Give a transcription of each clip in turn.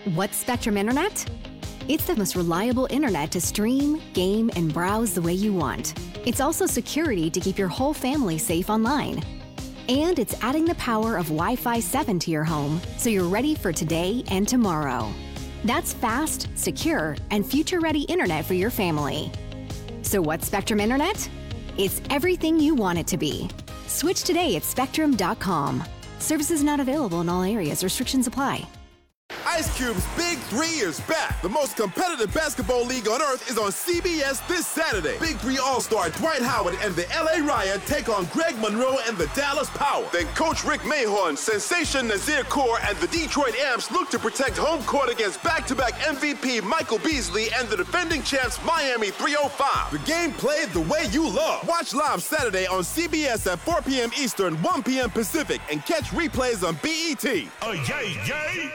What's Spectrum Internet? It's the most reliable internet to stream, game, and browse the way you want. It's also security to keep your whole family safe online. And it's adding the power of Wi-Fi 7 to your home so you're ready for today and tomorrow. That's fast, secure, and future-ready internet for your family. So what's Spectrum Internet? It's everything you want it to be. Switch today at spectrum.com. Services not available in all areas. Restrictions apply. Ice Cube's Big 3 is back. The most competitive basketball league on earth is on CBS this Saturday. Big 3 All-Star Dwight Howard and the LA Riot take on Greg Monroe and the Dallas Power. Then Coach Rick Mahorn, Sensation Nazir Kaur, and the Detroit Amps look to protect home court against back-to-back MVP Michael Beasley and the defending champs Miami 305. The game played the way you love. Watch live Saturday on CBS at 4 p.m. Eastern, 1 p.m. Pacific, and catch replays on BET. Oh, yay, yay!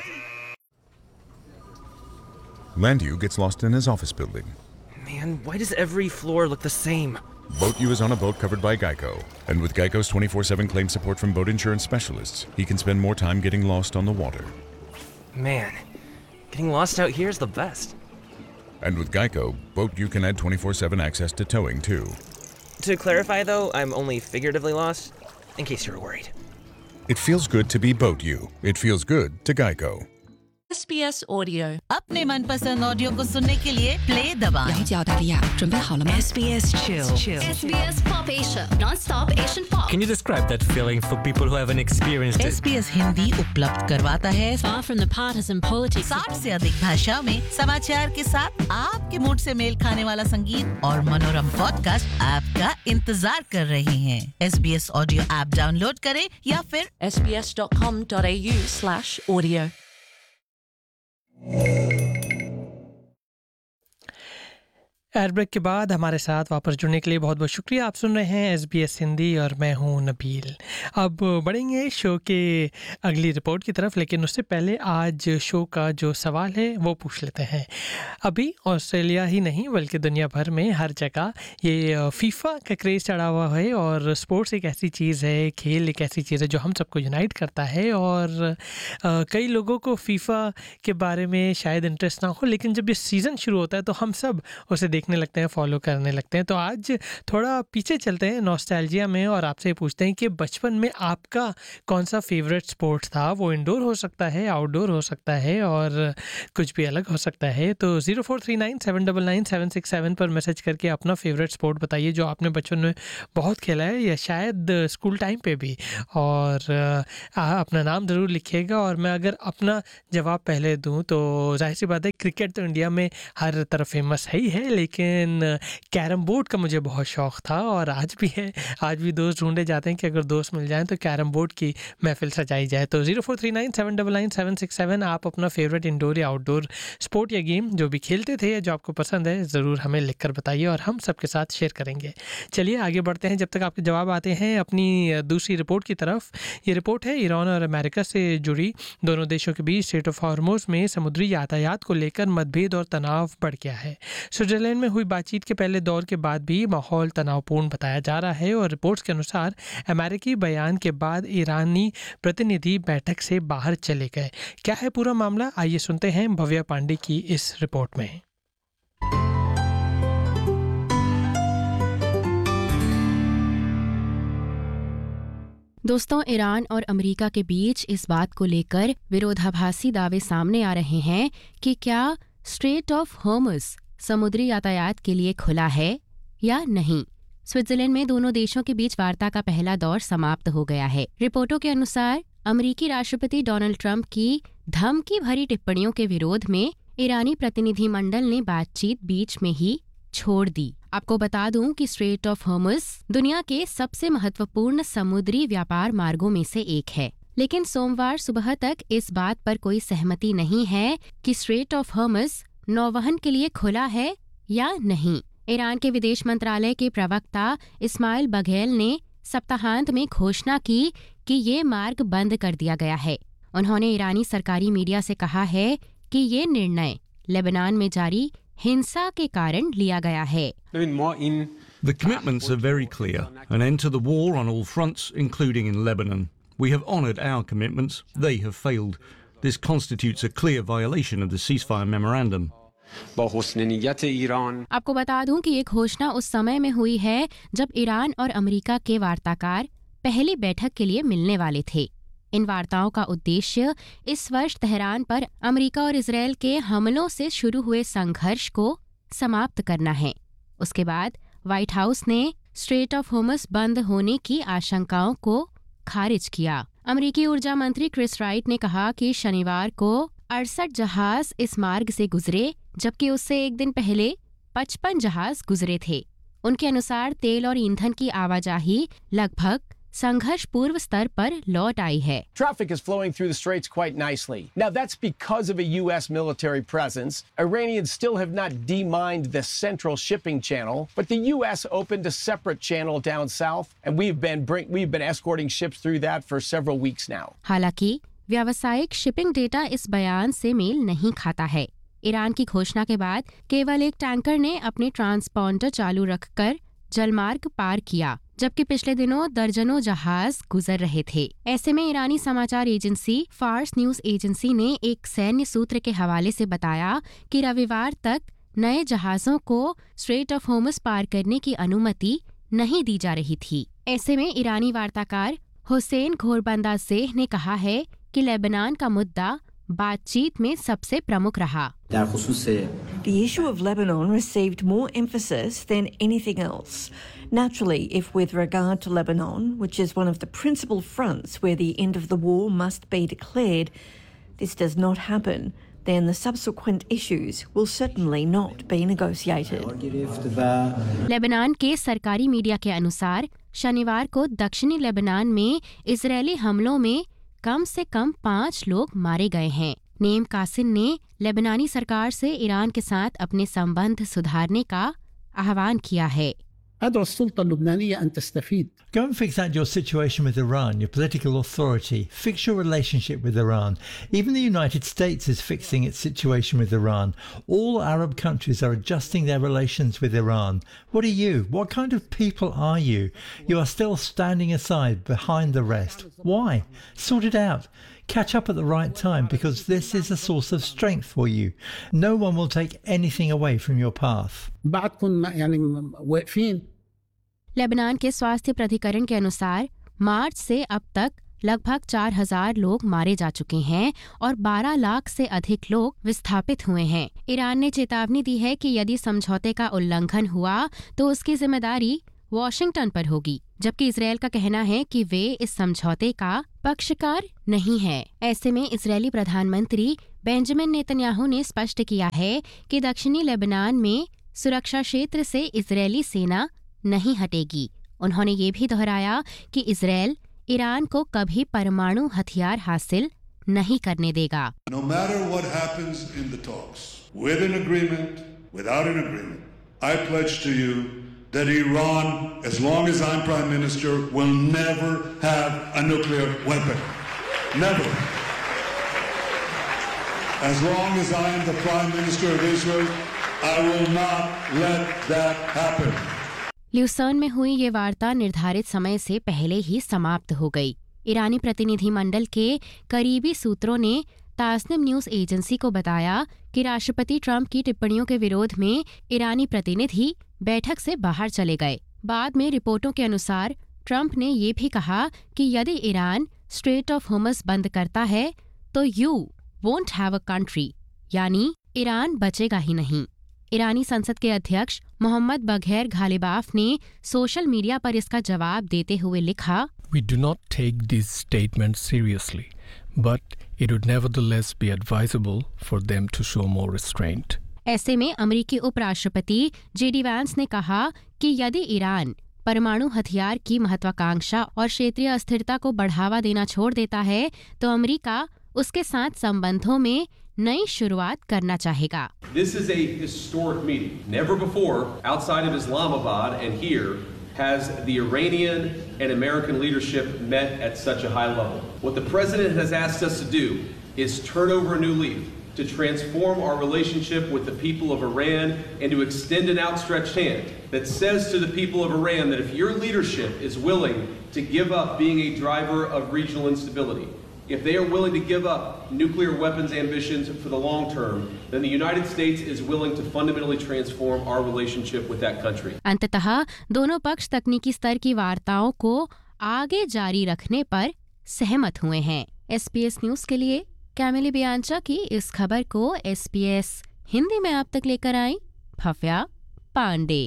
Landu gets lost in his office building. Man, why does every floor look the same? BoatU is on a boat covered by Geico. And with Geico's 24/7 claim support from boat insurance specialists, he can spend more time getting lost on the water. Man, getting lost out here is the best. And with Geico, BoatU can add 24/7 access to towing, too. To clarify, though, I'm only figuratively lost, in case you were worried. It feels good to be BoatU. It feels good to Geico. SBS Audio. अपने मनपसंद audio को सुनने के लिए play दबाएं। 了解澳大利亚，准备好了吗 SBS Chill. SBS Pop Asia, non-stop Asian pop. Can you describe that feeling for people who haven't experienced it? SBS Hindi उपलब्ध करवाता है Far from the partisan politics. 60 से अधिक भाषाओं में समाचार के साथ आपके मूड से मेल खाने वाला संगीत और मनोरम पॉडकास्ट आपका इंतजार कर रहे हैं। SBS ऑडियो ऐप डाउनलोड करें या फिर sbs.com.au/audio. एयर ब्रेक के बाद हमारे साथ वापस जुड़ने के लिए बहुत बहुत शुक्रिया। आप सुन रहे हैं SBS हिंदी और मैं हूं नबील। अब बढ़ेंगे शो के अगली रिपोर्ट की तरफ, लेकिन उससे पहले आज शो का जो सवाल है वो पूछ लेते हैं। अभी ऑस्ट्रेलिया ही नहीं बल्कि दुनिया भर में हर जगह ये फीफा का क्रेज़ चढ़ा हुआ है और स्पोर्ट्स एक ऐसी चीज़ है, खेल एक ऐसी चीज़ है जो हम सबको यूनाइट करता है। और कई लोगों को फीफा के बारे में शायद इंटरेस्ट ना हो, लेकिन जब ये सीज़न शुरू होता है तो हम सब उसे देखने लगते हैं, फॉलो करने लगते हैं। तो आज थोड़ा पीछे चलते हैं नॉस्टैल्जिया में और आपसे पूछते हैं कि बचपन में आपका कौन सा फेवरेट स्पोर्ट्स था। वो इंडोर हो सकता है, आउटडोर हो सकता है और कुछ भी अलग हो सकता है। तो 0439799767 पर मैसेज करके अपना फेवरेट स्पोर्ट बताइए जो आपने बचपन में बहुत खेला है या शायद स्कूल टाइम पे भी, और अपना नाम ज़रूर लिखिएगा। और मैं अगर अपना जवाब पहले दूं तो जाहिर सी बात है क्रिकेट तो इंडिया में हर तरफ फेमस है ही है, लेकिन कैरम बोर्ड का मुझे बहुत शौक़ था और आज भी है। आज भी दोस्त ढूंढे जाते हैं कि अगर दोस्त मिल जाएं तो कैरम बोर्ड की महफिल सजाई जाए। तो 0439799767 आप अपना फेवरेट इंडोर या आउटडोर स्पोर्ट या गेम जो भी खेलते थे या जो आपको पसंद है ज़रूर हमें लिखकर बताइए और हम सबके साथ शेयर करेंगे। चलिए आगे बढ़ते हैं जब तक आपके जवाब आते हैं अपनी दूसरी रिपोर्ट की तरफ। ये रिपोर्ट है ईरान और अमेरिका से जुड़ी। दोनों देशों के बीच स्ट्रेट ऑफ हॉर्मुज़ में समुद्री यातायात को लेकर मतभेद और तनाव बढ़ गया है। स्विट्जरलैंड में हुई बातचीत के पहले दौर के बाद भी माहौल तनावपूर्ण बताया जा रहा है और रिपोर्ट्स के अनुसार अमेरिकी बयान के बाद ईरानी प्रतिनिधि बैठक से बाहर चले गए। क्या है पूरा मामला, आइए सुनते हैं भव्या पांडे की इस रिपोर्ट में। दोस्तों, ईरान और अमेरिका के बीच इस बात को लेकर विरोधाभासी दावे सामने आ रहे हैं कि क्या स्ट्रेट ऑफ हॉर्मुज़ समुद्री यातायात के लिए खुला है या नहीं। स्विट्जरलैंड में दोनों देशों के बीच वार्ता का पहला दौर समाप्त हो गया है। रिपोर्टों के अनुसार अमेरिकी राष्ट्रपति डोनाल्ड ट्रंप की धमकी भरी टिप्पणियों के विरोध में ईरानी प्रतिनिधिमंडल ने बातचीत बीच में ही छोड़ दी। आपको बता दूं कि स्ट्रेट ऑफ हॉर्मुज़ दुनिया के सबसे महत्वपूर्ण समुद्री व्यापार मार्गों में से एक है, लेकिन सोमवार सुबह तक इस बात पर कोई सहमति नहीं है कि स्ट्रेट ऑफ हॉर्मुज़ नौवहन के लिए खुला है या नहीं। ईरान के विदेश मंत्रालय के प्रवक्ता इस्माइल बघेल ने सप्ताहांत में घोषणा की कि ये मार्ग बंद कर दिया गया है। उन्होंने ईरानी सरकारी मीडिया से कहा है कि ये निर्णय लेबनान में जारी हिंसा के कारण लिया गया है। The commitments are very clear. An end to the war on all fronts, including in Lebanon. We have honoured our commitments. They have failed. This constitutes a clear violation of the ceasefire memorandum. आपको बता दूं कि ये घोषणा उस समय में हुई है जब ईरान और अमेरिका के वार्ताकार पहली बैठक के लिए मिलने वाले थे। इन वार्ताओं का उद्देश्य इस वर्ष तेहरान पर अमेरिका और इजरायल के हमलों से शुरू हुए संघर्ष को समाप्त करना है। उसके बाद व्हाइट हाउस ने स्ट्रेट ऑफ होर्मुज़ बंद होने की आशंकाओं को खारिज किया। अमेरिकी ऊर्जा मंत्री क्रिस राइट ने कहा कि शनिवार को 68 जहाज इस मार्ग से गुजरे, जबकि उससे एक दिन पहले 55 जहाज गुजरे थे। उनके अनुसार तेल और ईंधन की आवाजाही लगभग संघर्ष पूर्व स्तर पर लौट आई है। Traffic is flowing through the straits quite nicely. Now that's because of a U.S. military presence. Iranians still have not demined the central shipping channel, but the U.S. opened a separate channel down south, and we've been escorting ships through that for several weeks now. हालांकि व्यावसायिक shipping data इस बयान से mail नहीं खाता है। Iran की घोषणा के बाद केवल एक टैंकर ने अपने ट्रांसपॉन्डर चालू रखकर जलमार्ग पार किया, जबकि पिछले दिनों दर्जनों जहाज गुजर रहे थे। ऐसे में ईरानी समाचार एजेंसी फार्स न्यूज एजेंसी ने एक सैन्य सूत्र के हवाले से बताया कि रविवार तक नए जहाजों को स्ट्रेट ऑफ होर्मुज़ पार करने की अनुमति नहीं दी जा रही थी। ऐसे में ईरानी वार्ताकार हुसैन घोरबंदाज़ेह ने कहा है कि लेबनान का मुद्दा बातचीत में सबसे प्रमुख रहा। The issue of Lebanon received more emphasis than anything else. Naturally, if with regard to Lebanon, which is one of the principal fronts where the end of the war must be declared, this does not happen, then the subsequent issues will certainly not be negotiated. Lebanon के सरकारी media के अनुसार शनिवार को दक्षिणी Lebanon में Israeli हमलों में कम से कम 5 लोग मारे गए हैं। नेम कासिम ने लेबनानी सरकार से ईरान के साथ अपने संबंध सुधारने का आह्वान किया है। أدعو السلطة اللبنانية أن تستفيد. Go and fix out your situation with Iran, your political authority. Fix your relationship with Iran. Even the United States is fixing its situation with Iran. All Arab countries are adjusting their relations with Iran. What are you? What kind of people are you? You are still standing aside behind the rest. Why? Sort it out. Catch up at the right time, because this is a source of strength for you. No one will take anything away from your path. بعدكم يعني واقفين. Lebanon के स्वास्थ्य प्राधिकरण के अनुसार मार्च से अब तक लगभग 4000 लोग मारे जा चुके हैं और 12 लाख से अधिक लोग विस्थापित हुए हैं। ईरान ने चेतावनी दी है कि यदि समझौते का उल्लंघन हुआ तो उसकी जिम्मेदारी वॉशिंगटन पर होगी, जबकि इजरायल का कहना है कि वे इस समझौते का पक्षकार नहीं है। ऐसे में इजरायली प्रधानमंत्री बेंजामिन नेतन्याहू ने स्पष्ट किया है कि दक्षिणी लेबनान में सुरक्षा क्षेत्र से इजरायली सेना नहीं हटेगी। उन्होंने ये भी दोहराया कि इजरायल ईरान को कभी परमाणु हथियार हासिल नहीं करने देगा। No matter what happens in the talks, with an agreement, without an agreement, I pledge to you that Iran, as long as I'm Prime Minister, will never have a nuclear weapon. Never. As long as I am the Prime Minister of Israel, I will not let that happen. Lucerne में हुई ये वार्ता निर्धारित समय से पहले ही समाप्त हो गई। ईरानी प्रतिनिधिमंडल के करीबी सूत्रों ने तासनिम न्यूज एजेंसी को बताया कि राष्ट्रपति ट्रंप की टिप्पणियों के विरोध में ईरानी प्रतिनिधि बैठक से बाहर चले गए। बाद में रिपोर्टों के अनुसार ट्रंप ने ये भी कहा कि यदि ईरान स्ट्रेट ऑफ होर्मुज़ बंद करता है तो you won't have a country, यानी ईरान बचेगा ही नहीं। ईरानी संसद के अध्यक्ष मोहम्मद बघेर घालिबाफ ने सोशल मीडिया पर इसका जवाब देते हुए लिखा, We do not take these statements seriously, but it would nevertheless be advisable for them to show more restraint. ऐसे में अमेरिकी उपराष्ट्रपति जेडी वैंस ने कहा कि यदि ईरान परमाणु हथियार की महत्वाकांक्षा और क्षेत्रीय अस्थिरता को बढ़ावा देना छोड़ देता है तो अमेरिका उसके साथ संबंधों में नई शुरुआत करना चाहेगा। This is a historic meeting. Never before, outside of Islamabad and here, has the Iranian and American leadership met at such a high level. What the president has asked us to do is turn over a new leaf, to transform our relationship with the people of Iran and to extend an outstretched hand that says to the people of Iran that if your leadership is willing to give up being a driver of regional instability, If they are willing to give up nuclear weapons ambitions for the long term, then the United States is willing to fundamentally transform our relationship with that country. अंततः दोनों पक्ष तकनीकी स्तर की वार्ताओं को आगे जारी रखने पर सहमत हुए हैं। SBS न्यूज के लिए कैमिली बियांचा की इस खबर को SBS हिंदी में आप तक लेकर आई भव्या पांडे।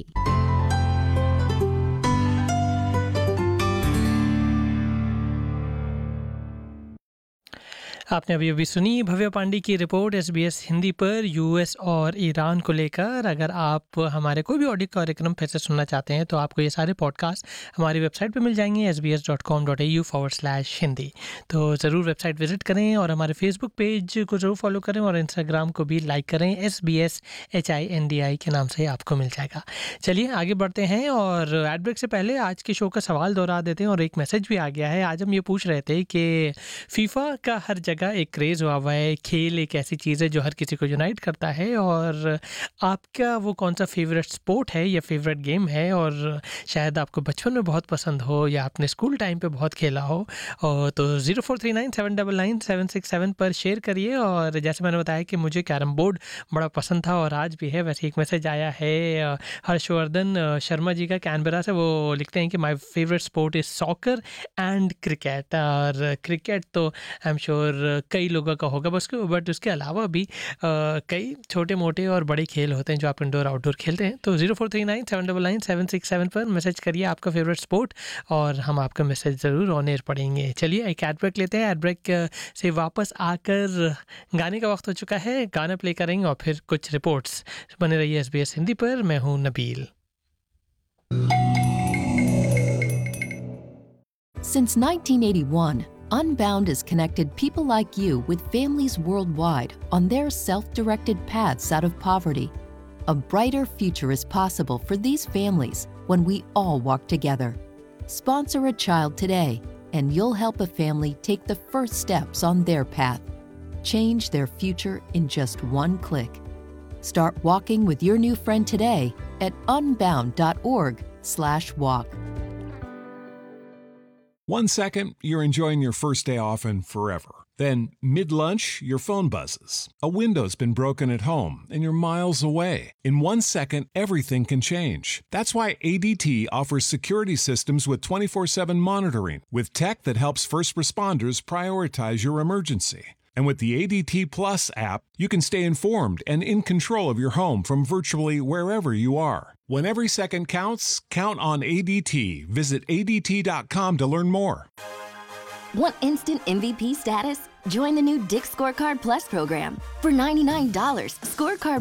आपने अभी अभी सुनी भव्या पांडे की रिपोर्ट SBS हिंदी पर यूएस और ईरान को लेकर। अगर आप हमारे कोई भी ऑडियो कार्यक्रम फिर से सुनना चाहते हैं तो आपको ये सारे पॉडकास्ट हमारी वेबसाइट पे मिल जाएंगे sbs.com.au/hindi। तो ज़रूर वेबसाइट विजिट करें और हमारे फेसबुक पेज को ज़रूर फॉलो करें और इंस्टाग्राम को भी लाइक करें। SBS HINDI के नाम से आपको मिल जाएगा। चलिए आगे बढ़ते हैं और एड ब्रेक से पहले आज के शो का सवाल दोहरा देते हैं और एक मैसेज भी आ गया है। आज हम ये पूछ रहे थे कि फीफा का हर जगह एक क्रेज़ हुआ हुआ है। खेल एक ऐसी चीज़ है जो हर किसी को यूनाइट करता है और आपका वो कौन सा फेवरेट स्पोर्ट है या फेवरेट गेम है और शायद आपको बचपन में बहुत पसंद हो या आपने स्कूल टाइम पे बहुत खेला हो। और तो 0439799767 पर शेयर करिए। और जैसे मैंने बताया कि मुझे कैरम बोर्ड बड़ा पसंद था और आज भी है। वैसे एक मैसेज आया है हर्षवर्धन शर्मा जी का कैनबरा से। वो लिखते हैं कि my favourite sport is soccer and cricket. और क्रिकेट तो आई एम श्योर कई लोगों का होगा बट उसके अलावा भी कई छोटे मोटे और बड़े खेल होते हैं जो आप इंडोर आउटडोर खेलते हैं। तो 0439799767 पर मैसेज करिए आपका फेवरेट स्पोर्ट और हम आपका मैसेज ज़रूर ऑन एयर पढ़ेंगे। चलिए एक एड ब्रेक लेते हैं। एड ब्रेक से वापस आकर गाने का वक्त हो चुका है। गाना प्ले करेंगे और फिर कुछ रिपोर्ट्स। बने रहिए SBS हिंदी पर। मैं हूँ Nabeel. Since 1981, Unbound has connected people like you with families worldwide on their self-directed paths out of poverty. A brighter future is possible for these families when we all walk together. Sponsor a child today, and you'll help a family take the first steps on their path. Change their future in just one click. Start walking with your new friend today at unbound.org/walk. 1 second, you're enjoying your first day off and forever. Then, mid-lunch, your phone buzzes. A window's been broken at home and you're miles away. In 1 second, everything can change. That's why ADT offers security systems with 24/7 monitoring, with tech that helps first responders prioritize your emergency. And with the ADT Plus app, you can stay informed and in control of your home from virtually wherever you are. When every second counts, count on ADT. Visit ADT.com to learn more. Want instant MVP status? Join the new Dick's Scorecard Plus program. For $99, Scorecard